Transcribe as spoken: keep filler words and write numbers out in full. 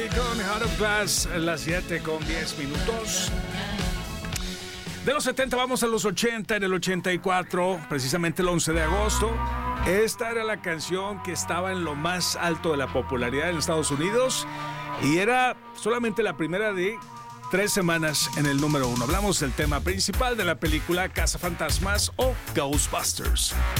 Body con Heart of Glass, las siete con diez minutos. De los setenta vamos a los ochenta. En el ochenta y cuatro, precisamente el once de agosto, esta era la canción que estaba en lo más alto de la popularidad en Estados Unidos y era solamente la primera de tres semanas en el número uno. Hablamos del tema principal de la película Cazafantasmas o Ghostbusters.